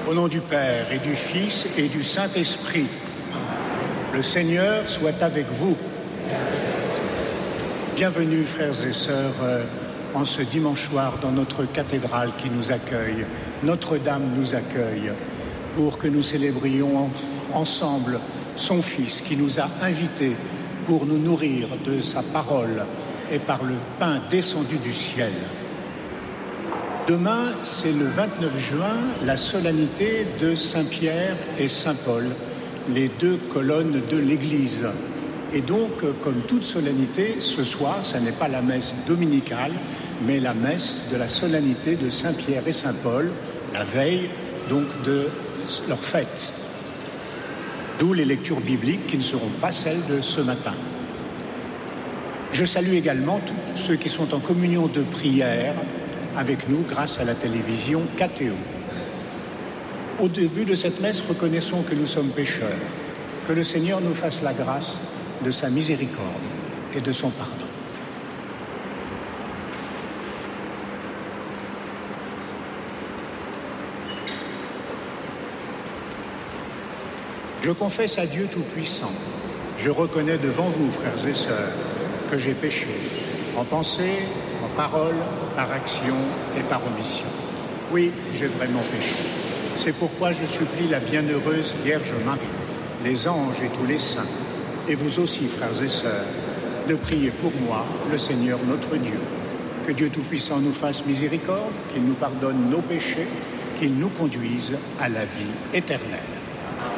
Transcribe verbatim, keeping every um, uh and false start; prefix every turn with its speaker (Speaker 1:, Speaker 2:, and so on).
Speaker 1: Au nom du Père et du Fils et du Saint-Esprit, le Seigneur soit avec vous. Bienvenue, frères et sœurs, en ce dimanche soir dans notre cathédrale qui nous accueille. Notre-Dame nous accueille pour que nous célébrions ensemble son Fils qui nous a invités pour nous nourrir de sa parole et par le pain descendu du ciel. Demain, c'est le vingt-neuf juin, la solennité de Saint-Pierre et Saint-Paul, les deux colonnes de l'Église. Et donc, comme toute solennité, ce soir, ce n'est pas la messe dominicale, mais la messe de la solennité de Saint-Pierre et Saint-Paul, la veille donc de leur fête. D'où les lectures bibliques qui ne seront pas celles de ce matin. Je salue également tous ceux qui sont en communion de prière avec nous grâce à la télévision K T O. Au début de cette messe, reconnaissons que nous sommes pécheurs, que le Seigneur nous fasse la grâce de sa miséricorde et de son pardon. Je confesse à Dieu Tout-Puissant, je reconnais devant vous, frères et sœurs, que j'ai péché, en pensée, en parole, par action et par omission. Oui, j'ai vraiment péché. C'est pourquoi je supplie la bienheureuse Vierge Marie, les anges et tous les saints, et vous aussi, frères et sœurs, de prier pour moi, le Seigneur notre Dieu. Que Dieu Tout-Puissant nous fasse miséricorde, qu'il nous pardonne nos péchés, qu'il nous conduise à la vie éternelle.